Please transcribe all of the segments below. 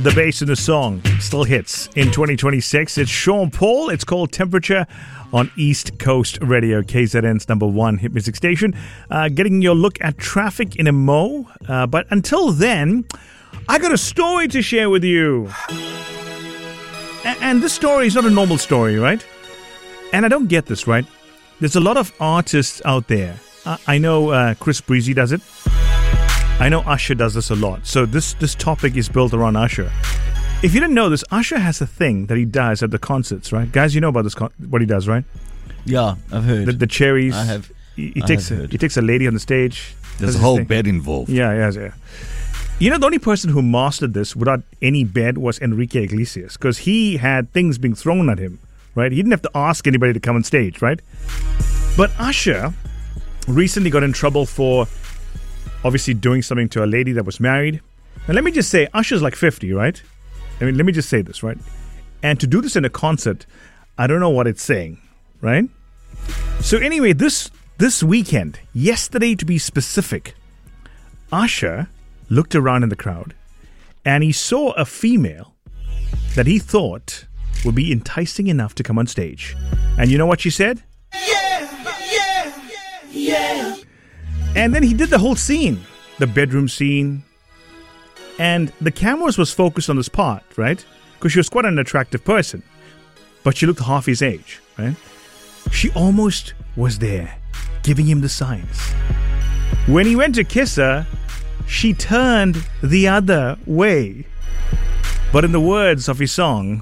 The bass in the song still hits in 2026. It's Sean Paul. It's called Temperature on East Coast Radio, KZN's number one hit music station. Getting your look at traffic in a mo. But until then, I got a story to share with you. And this story is not a normal story, right? And I don't get this, right? There's a lot of artists out there. I know Chris Breezy does it. I know Usher does this a lot. So this topic is built around Usher. If you didn't know this, Usher has a thing that he does at the concerts, right? Guys, you know about this what he does, right? Yeah, I've heard. The cherries. I have. He takes a lady on the stage. There's a whole bed involved. Yeah. You know, the only person who mastered this without any bed was Enrique Iglesias, because he had things being thrown at him, right? He didn't have to ask anybody to come on stage, right? But Usher recently got in trouble for obviously doing something to a lady that was married. Now, let me just say, Usher's like 50, right? I mean, let me just say this, right? And to do this in a concert, I don't know what it's saying, right? So anyway, this weekend, yesterday to be specific, Usher looked around in the crowd and he saw a female that he thought would be enticing enough to come on stage. And you know what she said? Yeah. And then he did the whole scene, the bedroom scene. And the cameras was focused on this part, right? Because she was quite an attractive person. But she looked half his age, right? She almost was there, giving him the signs. When he went to kiss her, she turned the other way. But in the words of his song,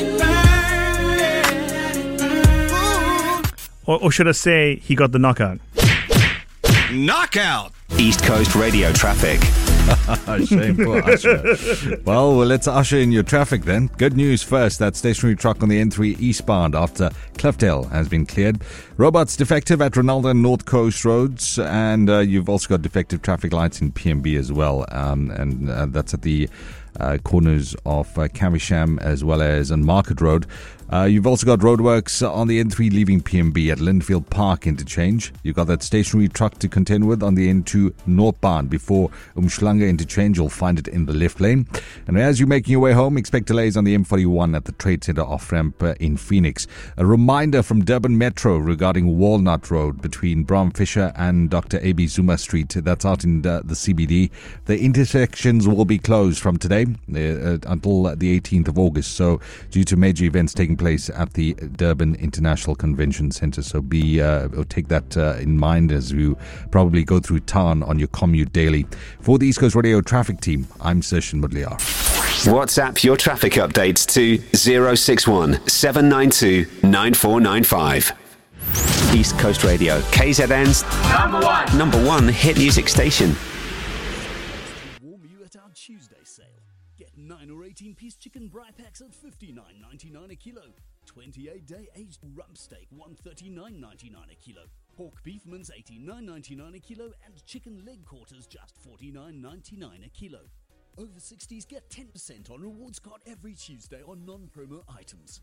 or should I say, he got the knockout. Knockout! East Coast Radio traffic. Shame for Usher. Well, let's usher in your traffic then. Good news first, that stationary truck on the N3 eastbound after Cliffdale has been cleared. Robots defective at Ronaldo and North Coast roads, and you've also got defective traffic lights in PMB as well, and that's at the corners of Caversham as well as on Market Road. You've also got roadworks on the N3 leaving PMB at Linfield Park interchange. You've got that stationary truck to contend with on the N2 northbound before Umhlanga interchange. You'll find it in the left lane. And as you're making your way home, expect delays on the M41 at the Trade Centre off-ramp in Phoenix. A reminder from Durban Metro regarding Walnut Road between Bram Fisher and Dr. A.B. Zuma Street. That's out in the CBD. The intersections will be closed from today until the 18th of August. So due to major events taking place at the Durban International Convention Centre. So take that in mind as you probably go through town on your commute daily. For the East Coast Radio traffic team, I'm Sershin Mudliar. WhatsApp your traffic updates to 061 792 9495. East Coast Radio, KZN's number one hit music station. Warm you at our Tuesday sale. Get 9 or 18-piece chicken bri packs at $59.99 a kilo. 28-day aged rump steak, $139.99 a kilo. Pork beef mince, $89.99 a kilo. And chicken leg quarters, just $49.99 a kilo. Over 60s get 10% on rewards card every Tuesday on non-promo items.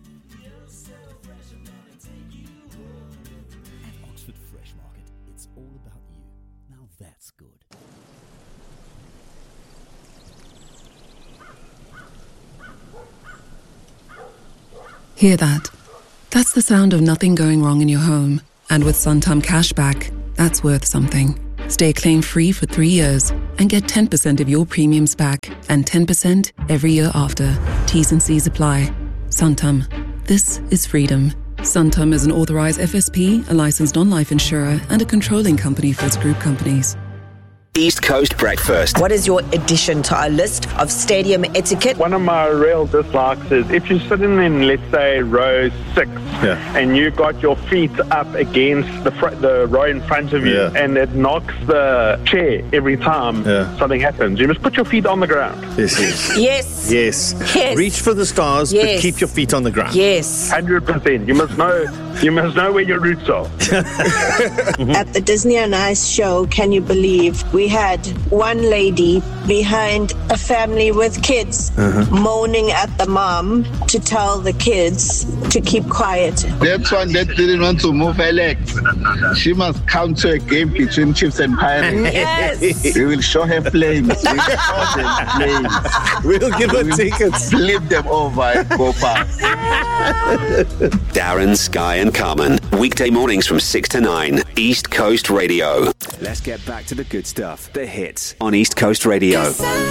At Oxford Fresh Market, it's all about you. Now that's good. Hear that? That's the sound of nothing going wrong in your home. And with Suntum Cashback, that's worth something. Stay claim-free for 3 years and get 10% of your premiums back and 10% every year after. T's and C's apply. Suntum. This is freedom. Suntum is an authorized FSP, a licensed non-life insurer, and a controlling company for its group companies. East Coast Breakfast. What is your addition to our list of stadium etiquette? One of my real dislikes is if you're sitting in, let's say, row 6, and you got your feet up against the row in front of you, and it knocks the chair every time something happens. You must put your feet on the ground. Yes. Reach for the stars, but keep your feet on the ground. 100%. You must know where your roots are. At the Disney on Ice show, can you believe we we had one lady behind a family with kids moaning at the mom to tell the kids to keep quiet. That one that didn't want to move her legs. She must come to a game between Chiefs and Pirates. Yes. We will show her flames. We'll give her tickets. Flip them over and go past. Darren, Sky and Carmen. Weekday mornings from 6 to 9. East Coast Radio. Let's get back to the good stuff. The hits on East Coast Radio.